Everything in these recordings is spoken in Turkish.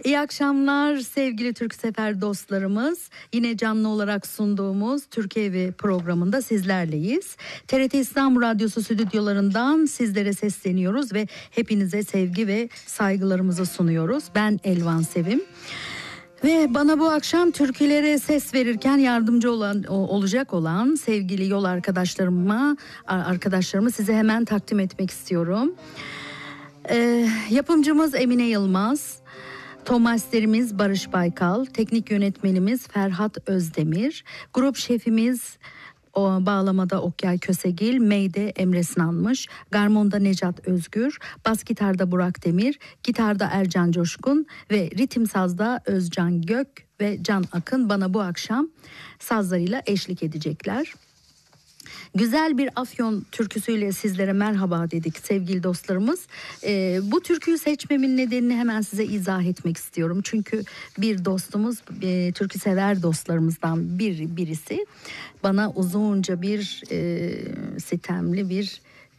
İyi akşamlar sevgili Türksefer dostlarımız. Yine canlı olarak sunduğumuz Türkiye Evi programında sizlerleyiz. TRT İstanbul Radyosu stüdyolarından sizlere sesleniyoruz ve hepinize sevgi ve saygılarımızı sunuyoruz. Ben Elvan Sevim. Ve bana bu akşam türkülere ses verirken yardımcı olacak olan sevgili yol arkadaşlarımı size hemen takdim etmek istiyorum. Yapımcımız Emine Yılmaz, Tomasterimiz Barış Baykal, teknik yönetmenimiz Ferhat Özdemir, grup şefimiz bağlamada Okyay Kösegil, Meyde Emre Sınanmış, Garmonda Necat Özgür, bas gitarda Burak Demir, gitarda Ercan Coşkun ve ritim sazda Özcan Gök ve Can Akın bana bu akşam sazlarıyla eşlik edecekler. Güzel bir Afyon türküsüyle sizlere merhaba dedik sevgili dostlarımız. Bu türküyü seçmemin nedenini hemen size izah etmek istiyorum. Çünkü bir dostumuz, türkü sever dostlarımızdan birisi bana uzunca bir sitemli bir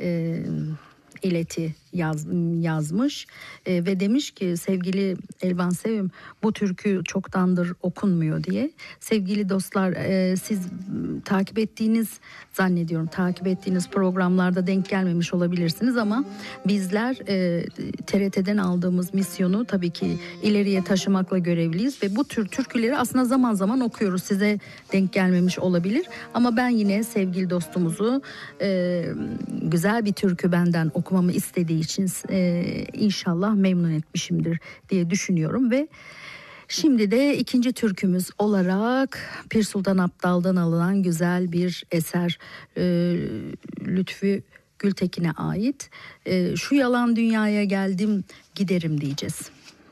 ileti yazmış ve demiş ki sevgili Elvan Sevim, bu türkü çoktandır okunmuyor diye. Sevgili dostlar, siz takip ettiğiniz programlarda denk gelmemiş olabilirsiniz ama bizler TRT'den aldığımız misyonu tabii ki ileriye taşımakla görevliyiz ve bu tür türküleri aslında zaman zaman okuyoruz. Size denk gelmemiş olabilir ama ben yine sevgili dostumuzu güzel bir türkü benden okumamı istediği için inşallah memnun etmişimdir diye düşünüyorum ve şimdi de ikinci türkümüz olarak Pir Sultan Abdal'dan alınan güzel bir eser, Lütfü Gültekin'e ait. Şu yalan dünyaya geldim giderim diyeceğiz.